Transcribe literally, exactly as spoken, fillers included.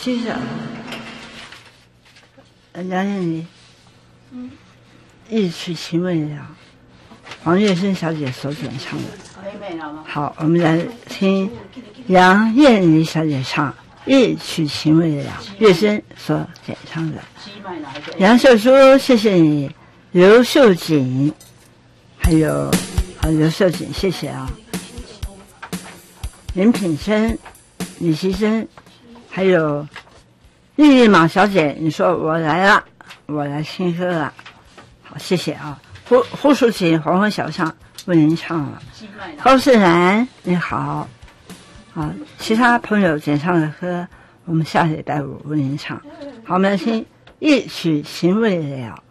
其实啊，梁艳妮，嗯，一曲情未了，黄月生小姐所演唱的。好，我们来听梁艳妮小姐唱《一曲情未了》，月生所演唱的。杨秀珠，谢谢你；刘秀锦，还有啊，刘秀锦，谢谢啊。林品生、李其生，还有丽丽马小姐，你说我来了，我来听歌了，好，谢谢啊。胡胡淑琴，黄昏小巷为您唱了。高世兰，你好，好，其他朋友点唱的歌，我们下礼拜五为您唱。好，我们来听一曲情未了。